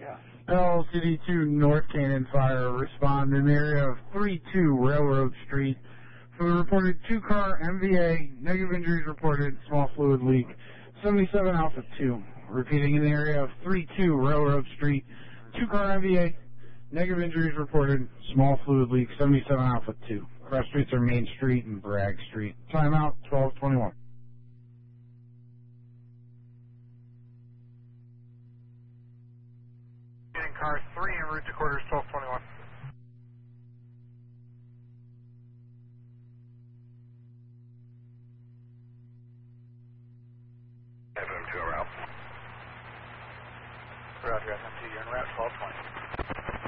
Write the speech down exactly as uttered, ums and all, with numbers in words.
L C D two North Cannon Fire, respond in the area of three two Railroad Street for the reported two-car M V A, negative injuries reported, small fluid leak, seventy-seven Alpha two. Repeating in the area of three two Railroad Street, two-car M V A, negative injuries reported, small fluid leak, seventy-seven Alpha two. Cross streets are Main Street and Bragg Street. Timeout, twelve twenty-one. Getting car three en route to quarters, twelve twenty-one. F M two en route. Roger, F M two, you're en route, twelve twenty.